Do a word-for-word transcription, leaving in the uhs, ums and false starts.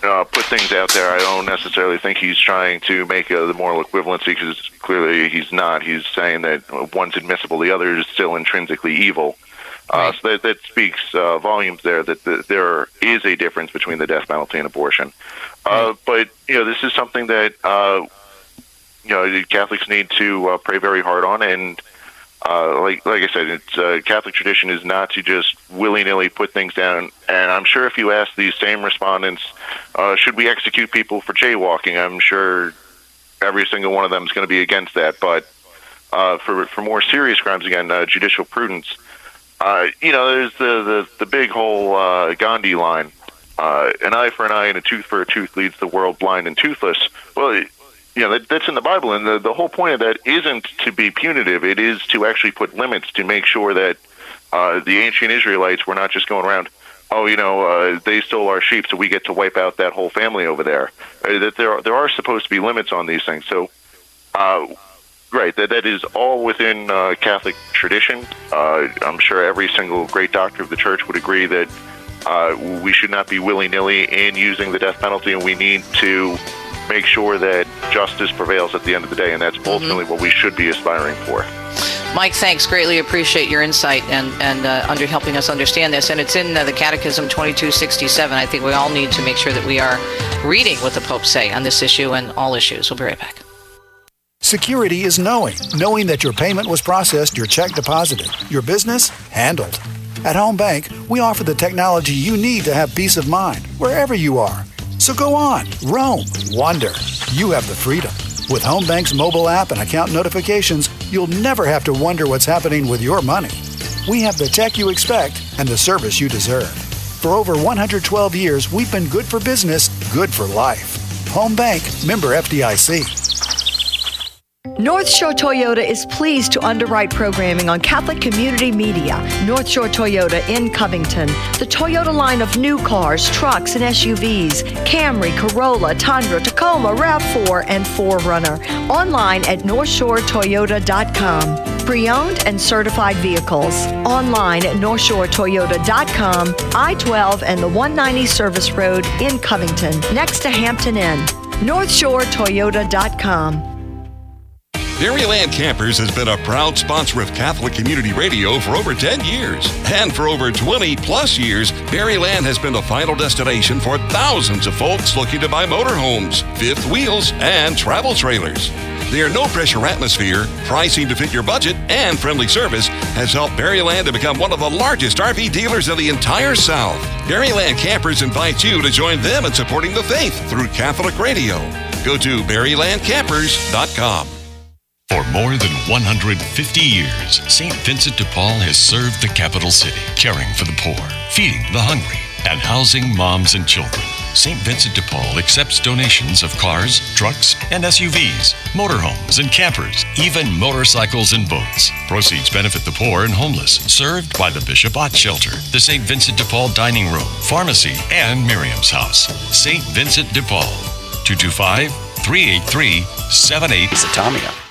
uh, put things out there, I don't necessarily think he's trying to make uh, the moral equivalency, because clearly he's not. He's saying that one's admissible, the other is still intrinsically evil. Uh, right. So that, that speaks uh, volumes there, that the, there is a difference between the death penalty and abortion. Uh, right. But, you know, this is something that, uh, you know, Catholics need to uh, pray very hard on. And uh, like like I said, it's, uh, Catholic tradition is not to just willy-nilly put things down. And I'm sure if you ask these same respondents, uh, should we execute people for jaywalking, I'm sure every single one of them is going to be against that. But uh, for, for more serious crimes, again, uh, judicial prudence, Uh, you know, there's the, the, the big whole uh, Gandhi line, uh, an eye for an eye and a tooth for a tooth leaves the world blind and toothless. Well, it, you know, that, that's in the Bible, and the, the whole point of that isn't to be punitive. It is to actually put limits to make sure that uh, the ancient Israelites were not just going around, oh, you know, uh, they stole our sheep, so we get to wipe out that whole family over there. Uh, that there are, there are supposed to be limits on these things. So, uh right, that that is all within uh, Catholic tradition. Uh, I'm sure every single great doctor of the church would agree that uh, we should not be willy-nilly in using the death penalty, and we need to make sure that justice prevails at the end of the day, and that's ultimately mm-hmm. what we should be aspiring for. Mike, thanks. Greatly appreciate your insight and, and uh, under helping us understand this. And it's in uh, the Catechism twenty-two sixty-seven. I think we all need to make sure that we are reading what the Pope say on this issue and all issues. We'll be right back. Security is knowing. Knowing that your payment was processed, your check deposited, your business handled. At Home Bank, we offer the technology you need to have peace of mind wherever you are. So go on, roam, wander. You have the freedom. With Home Bank's mobile app and account notifications, you'll never have to wonder what's happening with your money. We have the tech you expect and the service you deserve. For over one hundred twelve years, we've been good for business, good for life. Home Bank, member F D I C. North Shore Toyota is pleased to underwrite programming on Catholic Community Media. North Shore Toyota in Covington. The Toyota line of new cars, trucks, and S U Vs. Camry, Corolla, Tundra, Tacoma, RAV four, and four runner. Online at north shore toyota dot com. Pre-owned and certified vehicles. Online at north shore toyota dot com. I twelve and the one ninety Service Road in Covington, next to Hampton Inn. north shore toyota dot com. Berryland Campers has been a proud sponsor of Catholic Community Radio for over ten years. And for over twenty plus years, Berryland has been the final destination for thousands of folks looking to buy motorhomes, fifth wheels, and travel trailers. Their no-pressure atmosphere, pricing to fit your budget, and friendly service has helped Berryland to become one of the largest R V dealers in the entire South. Berryland Campers invites you to join them in supporting the faith through Catholic Radio. Go to berryland campers dot com. For more than one hundred fifty years, Saint Vincent de Paul has served the capital city, caring for the poor, feeding the hungry, and housing moms and children. Saint Vincent de Paul accepts donations of cars, trucks, and S U Vs, motorhomes and campers, even motorcycles and boats. Proceeds benefit the poor and homeless, served by the Bishop Ott Shelter, the Saint Vincent de Paul Dining Room, Pharmacy, and Miriam's House. Saint Vincent de Paul, two two five, three eight three, seven eight. Satamia.